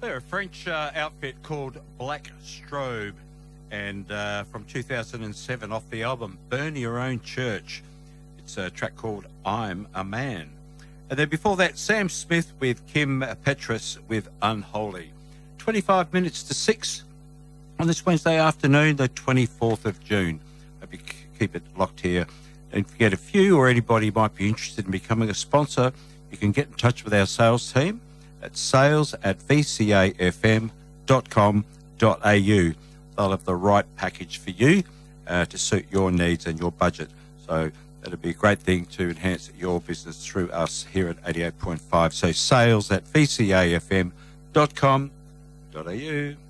They're a French outfit called Black Strobe, and from 2007 off the album Burn Your Own Church. It's a track called I'm a Man. And then before that, Sam Smith with Kim Petras with Unholy. 25 minutes to 6 on this Wednesday afternoon, the 24th of June. Hope you keep it locked here. Don't forget, if you or anybody might be interested in becoming a sponsor, you can get in touch with our sales team at sales@vcafm.com.au. They'll have the right package for you to suit your needs and your budget. So that'll be a great thing to enhance your business through us here at 88.5. So sales@vcafm.com.au.